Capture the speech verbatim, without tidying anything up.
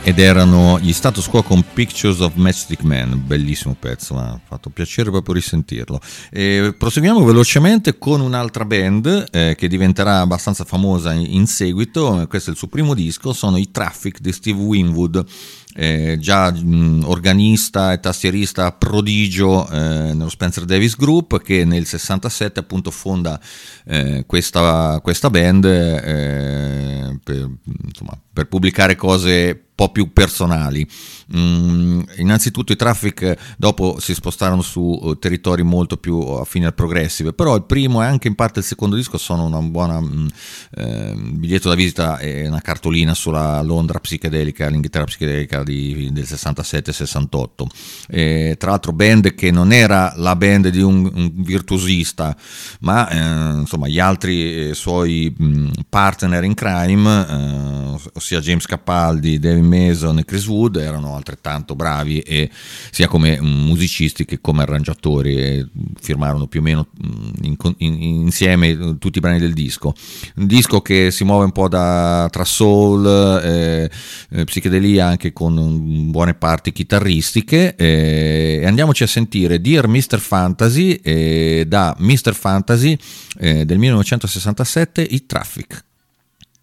ed erano gli Status Quo con Pictures of Matchstick Man, bellissimo pezzo, mi ha fatto piacere proprio risentirlo. E proseguiamo velocemente con un'altra band eh, che diventerà abbastanza famosa in, in seguito. Questo è il suo primo disco, sono i Traffic di Steve Winwood. Eh, già mh, organista e tastierista prodigio eh, nello Spencer Davis Group, che nel sessantasette appunto fonda eh, questa, questa band eh, per, insomma, per pubblicare cose un po' più personali. Mm, innanzitutto i Traffic dopo si spostarono su uh, territori molto più affini al progressive, però il primo e anche in parte il secondo disco sono una buona mm, eh, biglietto da visita e una cartolina sulla Londra psichedelica, l'Inghilterra psichedelica di, del sessantasette sessantotto. E, tra l'altro band che non era la band di un, un virtuosista, ma eh, insomma gli altri eh, suoi mh, partner in crime, eh, ossia James Capaldi, David Mason e Chris Wood, erano altrettanto bravi, e sia come musicisti che come arrangiatori, e firmarono più o meno in, in, insieme tutti i brani del disco. Un disco che si muove un po' da, tra soul e eh, psichedelia, anche con buone parti chitarristiche, eh, e andiamoci a sentire Dear mister Fantasy, eh, da mister Fantasy eh, del millenovecentosessantasette, i Traffic.